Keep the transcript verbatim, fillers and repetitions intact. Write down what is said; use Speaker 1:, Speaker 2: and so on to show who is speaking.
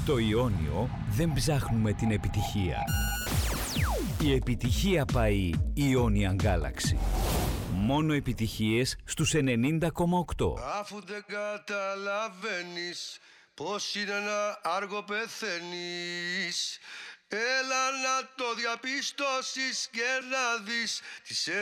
Speaker 1: Στο Ιόνιο δεν ψάχνουμε την επιτυχία. Η επιτυχία πάει Ionian Galaxy. Μόνο επιτυχίες στους ενενήντα κόμμα οκτώ.
Speaker 2: Αφού δεν καταλαβαίνεις πως είναι να άργο πεθαίνεις, έλα να το διαπιστώσεις και να δεις τις